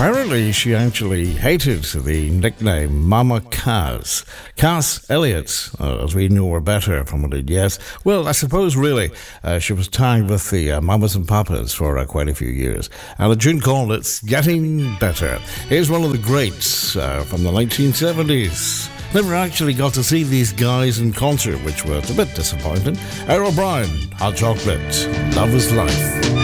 Apparently, she actually hated the nickname Mama Cass. Cass Elliot, as we knew her better from what it yes. Well, I suppose really she was tagged with the Mamas and Papas for quite a few years. And the tune called It's Getting Better. Here's one of the greats from the 1970s. Never actually got to see these guys in concert, which was a bit disappointing. Errol Brown, Hot Chocolate, Love is Life.